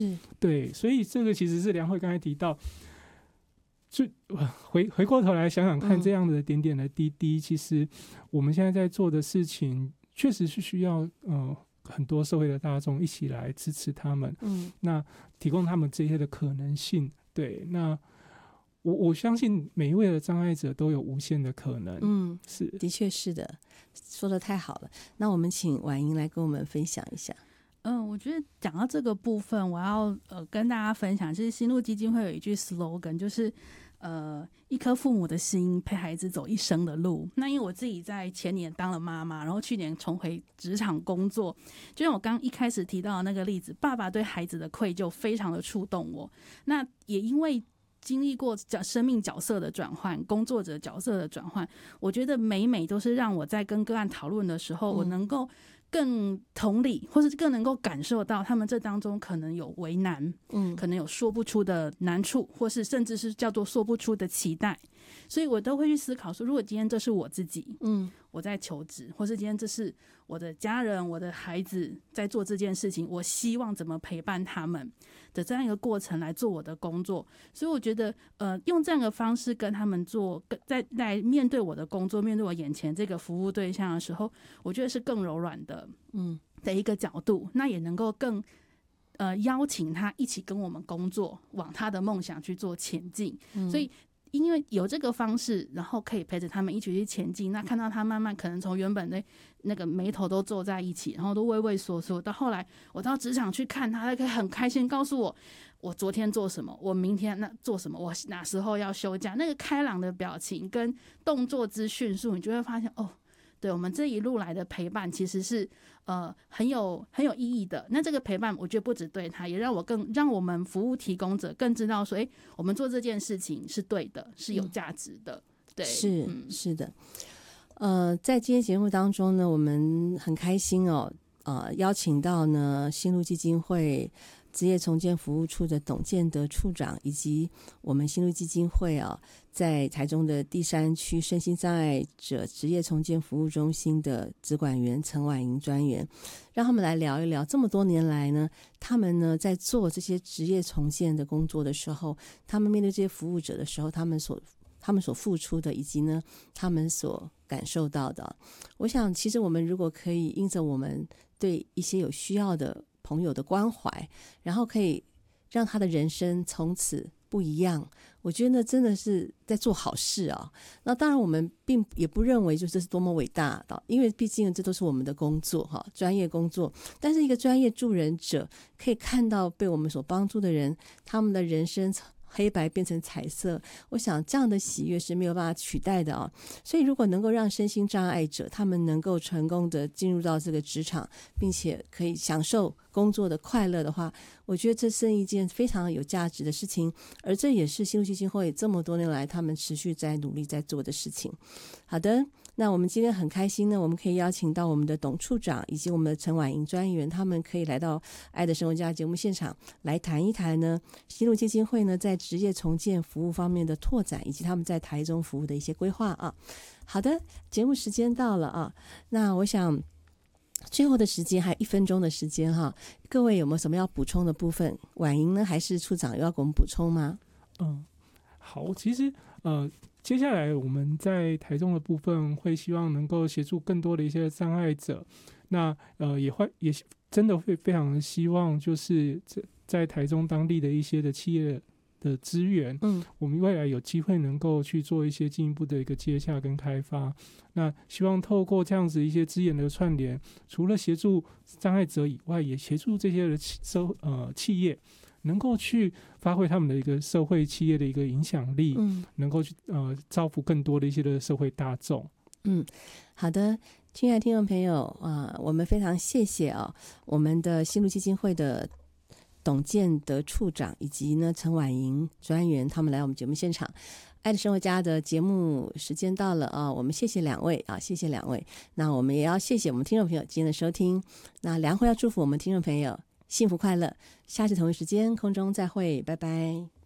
对，所以这个其实是良慧刚才提到，就回过头来想想看，这样的点点的滴滴，其实我们现在在做的事情，确实是需要很多社会的大众一起来支持他们，那提供他们这些的可能性。对，那我相信每一位的障碍者都有无限的可能。是， 的确是的，说得太好了。那我们请婉莹来跟我们分享一下。 我觉得讲到这个部分，我要跟大家分享，其实心路基金会有一句 slogan， 就是一颗父母的心陪孩子走一生的路。那因为我自己在前年当了妈妈，然后去年重回职场工作，就像我刚一开始提到的那个例子，爸爸对孩子的愧疚非常的触动我。那也因为经历过生命角色的转换，工作者角色的转换，我觉得每都是让我在跟个案讨论的时候，我能够更同理，或是更能够感受到他们这当中可能有为难，可能有说不出的难处，或是甚至是叫做说不出的期待，所以我都会去思考说，如果今天这是我自己，我在求职，或是今天这是我的家人、我的孩子在做这件事情，我希望怎么陪伴他们的这样一个过程来做我的工作。所以我觉得用这样的方式跟他们做，在面对我的工作，面对我眼前这个服务对象的时候，我觉得是更柔软的的一个角度，那也能够更邀请他一起跟我们工作，往他的梦想去做前进。所以因为有这个方式，然后可以陪着他们一起去前进，那看到他慢慢可能从原本的那个眉头都皱在一起，然后都畏畏缩缩，到后来我到职场去看他，他可以很开心告诉我，我昨天做什么，我明天那做什么，我哪时候要休假，那个开朗的表情跟动作之迅速，你就会发现对，我们这一路来的陪伴其实是很有意义的。那这个陪伴我觉得不只对他，也让我们服务提供者更知道说，我们做这件事情是对的，是有价值的。对， 是的。在今天节目当中呢，我们很开心邀请到呢心路基金会职业重建服务处的董建德处长，以及我们心路基金会在台中的第3区身心障碍者职业重建服务中心的职管员陈婉莹专员，让他们来聊一聊这么多年来呢，他们呢在做这些职业重建的工作的时候，他们面对这些服务者的时候，他们所付出的，以及呢他们所感受到的。我想其实我们如果可以因着我们对一些有需要的朋友的关怀，然后可以让他的人生从此不一样，我觉得那真的是在做好事那当然我们也不认为就这是多么伟大的，因为毕竟这都是我们的工作专业工作。但是一个专业助人者可以看到被我们所帮助的人，他们的人生黑白变成彩色，我想这样的喜悦是没有办法取代的所以如果能够让身心障碍者他们能够成功的进入到这个职场，并且可以享受工作的快乐的话，我觉得这是一件非常有价值的事情，而这也是心路基金会这么多年来他们持续在努力在做的事情。好的，那我们今天很开心呢，我们可以邀请到我们的董处长以及我们的陈婉莹专员，他们可以来到爱的生活家节目现场来谈一谈呢心路基金会呢在职业重建服务方面的拓展，以及他们在台中服务的一些规划好的，节目时间到了那我想最后的时间还有1分钟的时间各位有没有什么要补充的部分？婉莹呢还是处长有要给我们补充吗？ 好，其实接下来我们在台中的部分会希望能够协助更多的一些障碍者，那也真的会非常的希望就是在台中当地的一些的企业的资源，我们未来有机会能够去做一些进一步的一个接洽跟开发。那希望透过这样子一些资源的串联，除了协助障碍者以外，也协助这些的企业能够去发挥他们的一个社会企业的一个影响力，能够去造福更多的一些的社会大众。 好的，亲爱的听众朋友我们非常谢谢我们的心路基金会的董建德处长以及呢陈婉莹专员，他们来我们节目现场。爱的生活家的节目时间到了我们谢谢两位谢谢两位。那我们也要谢谢我们听众朋友今天的收听。那良会要祝福我们听众朋友幸福快乐，下次同一时间空中再会，拜拜。